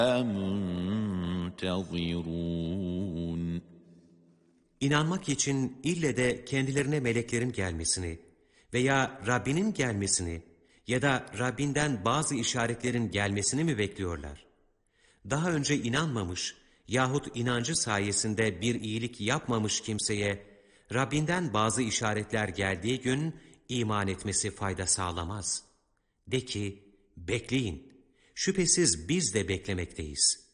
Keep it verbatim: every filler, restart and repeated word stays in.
مُنْتَظِرُونَ İnanmak için ille de kendilerine meleklerin gelmesini veya Rabbinin gelmesini ya da Rabbinden bazı işaretlerin gelmesini mi bekliyorlar? Daha önce inanmamış yahut inancı sayesinde bir iyilik yapmamış kimseye Rabbinden bazı işaretler geldiği gün iman etmesi fayda sağlamaz. De ki, bekleyin, şüphesiz biz de beklemekteyiz.